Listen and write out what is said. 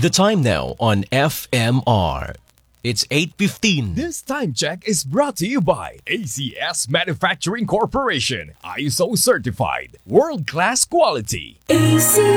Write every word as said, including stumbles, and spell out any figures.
The time now on F M R. It's eight fifteen. This time check is brought to you by A C S Manufacturing Corporation. I S O certified. World-class quality. A C